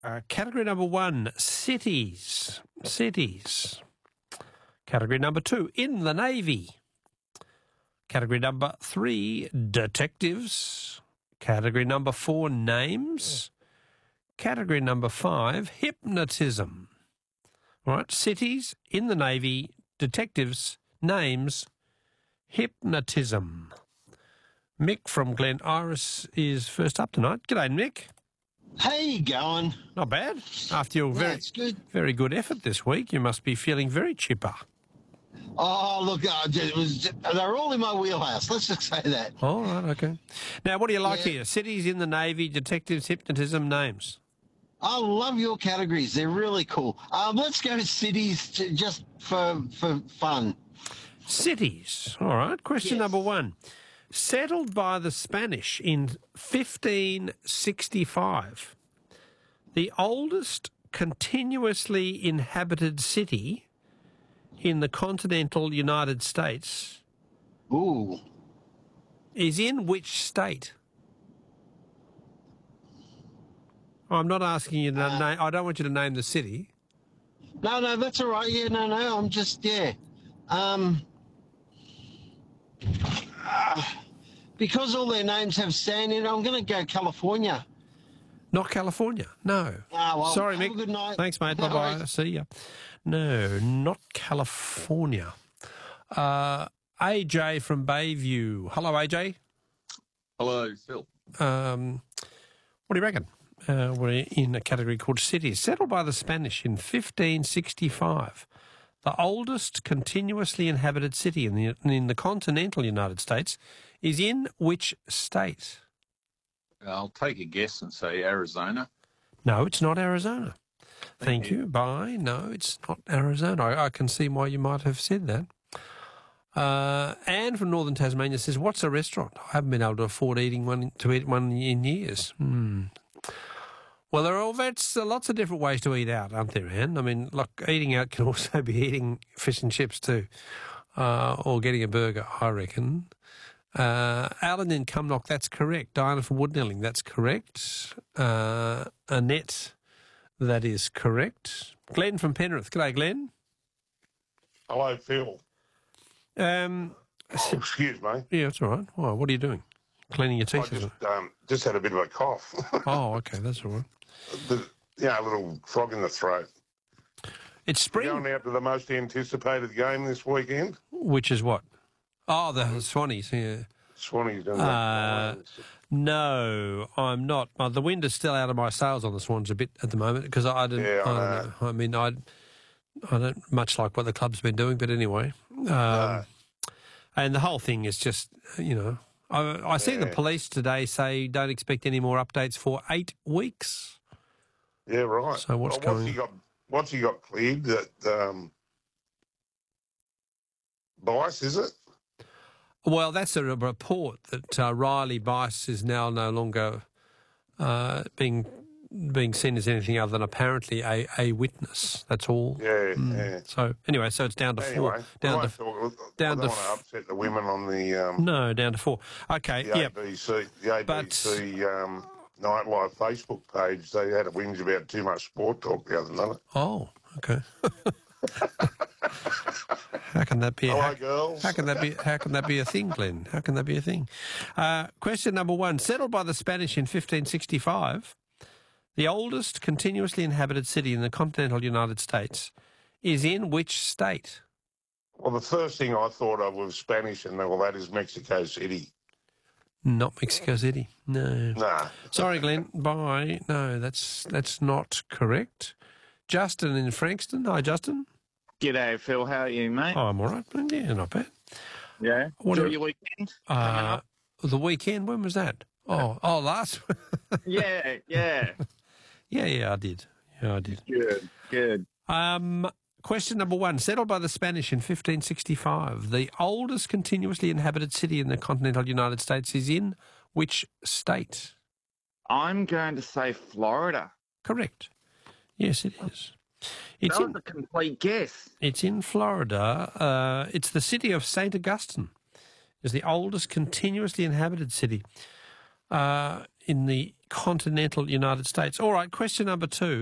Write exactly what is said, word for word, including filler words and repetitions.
Uh, category number one, cities. Cities. Category number two, in the Navy. Category number three, detectives. Category number four, names. Category number five, hypnotism. All right, cities, in the Navy, detectives, names, hypnotism. Mick from Glen Iris is first up tonight. G'day, Mick. How you going? Not bad. After your very, That's good. very good effort this week, you must be feeling very chipper. Oh, look, uh, it was, they're all in my wheelhouse. Let's just say that. All right, okay. Now, what do you like Yeah. here? Cities, in the Navy, detectives, hypnotism, names. I love your categories. They're really cool. Um, let's go to cities to, just for for fun. Cities. All right. Question Yes. number one. Settled by the Spanish in fifteen sixty-five, the oldest continuously inhabited city in the continental United States Ooh. is in which state? I'm not asking you to Uh, name. I don't want you to name the city. No, no, that's all right. Yeah, no, no. I'm just, yeah. Um, uh, because all their names have sand in it, I'm going to go California. Not California. No. Ah, well, Sorry, have Mick. a good night. Thanks, mate. No Bye-bye. worries. See ya. No, not California. Uh, A J from Bayview. Hello, A J. Hello, Phil. Um, what do you reckon? Uh, we're in a category called cities. Settled by the Spanish in fifteen sixty-five. The oldest continuously inhabited city in the, in the continental United States is in which state? I'll take a guess and say Arizona. No, it's not Arizona. Thank, Thank you. you. Bye. No, it's not Arizona. I, I can see why you might have said that. Uh, Anne from Northern Tasmania says, "What's a restaurant? I haven't been able to afford eating one to eat one in years." Hmm. Well, there are all that's uh, lots of different ways to eat out, aren't there, Anne? I mean, look, eating out can also be eating fish and chips too, uh, or getting a burger, I reckon. Uh, Alan in Cumnock, that's correct. Diana from Woodnelling, that's correct. Uh, Annette, that is correct. Glenn from Penrith. G'day, Glenn. Hello, Phil. Um, Oh, excuse me. yeah, that's all right. Why, what are you doing? Cleaning your I teeth? is it? just um, just had a bit of a cough. Oh, okay, that's all right. the, yeah, a little frog in the throat. It's spring, Going out to the most anticipated game this weekend. which is what? Oh, the Swannies, yeah. Swannies and Uh, No, I'm not. Uh, the wind is still out of my sails on the Swans a bit at the moment because I, I didn't. Yeah, I I, don't know. I mean, I I don't much like what the club's been doing, but anyway. Um, No. And the whole thing is just, you know, I, I see the Yeah. police today say don't expect any more updates for eight weeks. Yeah, right. So what's well, going- he got? What's he got cleared? That um, Bice, is it? Well, that's a report that uh, Riley Bice is now no longer uh, being being seen as anything other than apparently a, a witness. That's all. Yeah, Mm. yeah. So anyway, so it's down to Anyway, four. Down I to thought, down I don't to want to upset the women on the um, no, down to four. Okay, the yep. A B C, the A B C um, Nightlife Facebook page. They had a whinge about too much sport talk the other night. Oh, okay. How can that be? Hello, how, girls. how can that be? How can that be a thing, Glenn? How can that be a thing? Uh, question number one: settled by the Spanish in fifteen sixty-five, the oldest continuously inhabited city in the continental United States is in which state? Well, the first thing I thought of was Spanish, and well, that is Mexico City. Not Mexico City. No. Nah. Sorry, Glenn. Bye. No, that's that's not correct. Justin in Frankston. Hi, Justin. G'day, Phil. How are you, mate? Oh, I'm all right. Yeah, not bad. Yeah. What Enjoy do- your weekend. coming Uh, up? the weekend. When was that? Oh, oh, last. Yeah, yeah. yeah, yeah, I did. Yeah, I did. Good, good. Um, question number one: settled by the Spanish in fifteen sixty-five, the oldest continuously inhabited city in the continental United States is in which state? I'm going to say Florida. Correct. Yes, it is. It's That in, was a complete guess. it's in Florida. Uh, it's the city of Saint Augustine. Is the oldest continuously inhabited city uh, in the continental United States. All right, question number two.